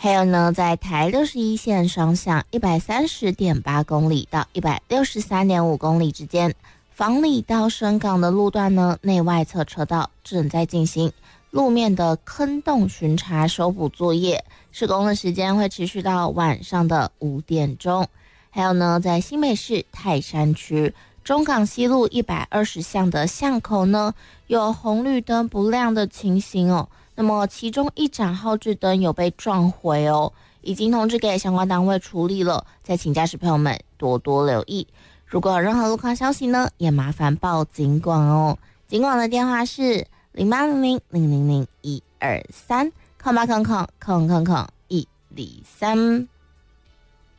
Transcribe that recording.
还有呢，在台61线双向130.8公里到163.5公里之间，房里到深港的路段呢，内外侧车道正在进行路面的坑洞巡查修补作业，施工的时间会持续到晚上的5点钟。还有呢，在新北市泰山区中港西路120巷的巷口呢，有红绿灯不亮的情形哦。那么其中一盏号志灯有被撞毁哦，已经通知给相关单位处理了，再请驾驶朋友们多多留意。如果有任何路况消息呢，也麻烦报警广哦。警广的电话是0800000123，0800000123。